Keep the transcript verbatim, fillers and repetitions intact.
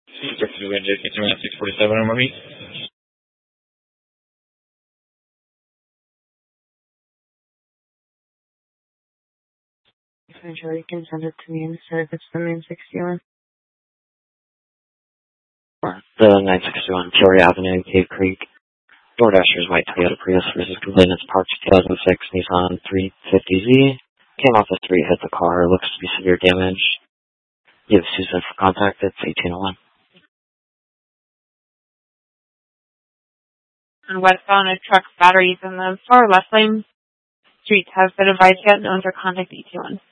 Sí, perfecto, voy a decir que it's six forty-seven on my beat. Sure, you can send it to me instead if it's the nine sixty-one. The nine sixty-one Peoria Avenue, Cave Creek. DoorDasher's white Toyota Prius versus Convenience Parks two thousand six Nissan three fifty Z. Came off the street, hit the car, looks to be severe damage. You have Susan for contact, it's eighteen oh one. And westbound, a truck's batteries in the far left lane. Streets have been advised yet, no one for contact eighteen oh one.